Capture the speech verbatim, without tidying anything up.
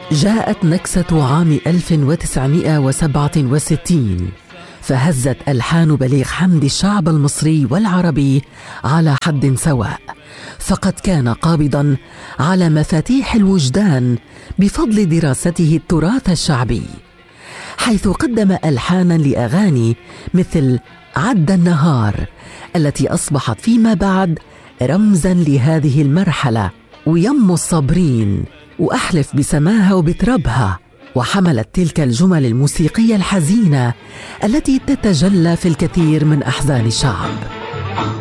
جاءت نكسة عام ألف وتسعمائة وسبعة وستين فهزت ألحان بليغ حمدي الشعب المصري والعربي على حد سواء، فقد كان قابضا على مفاتيح الوجدان بفضل دراسته التراث الشعبي، حيث قدم ألحانا لأغاني مثل عد النهار التي أصبحت فيما بعد رمزا لهذه المرحلة، ويم الصابرين، وأحلف بسماها وبتربها، وحملت تلك الجمل الموسيقية الحزينة التي تتجلى في الكثير من أحزان الشعب.